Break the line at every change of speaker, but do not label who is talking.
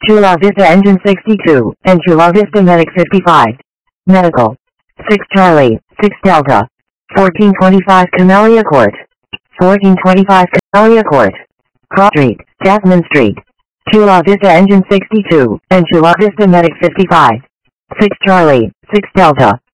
Chula Vista Engine 62, and Chula Vista Medic 55. Medical. 6 Charlie, 6 Delta. 1425 Camellia Court. 1425 Camellia Court. Cross Street, Jasmine Street. Chula Vista Engine 62, and Chula Vista Medic 55. 6 Charlie, 6 Delta.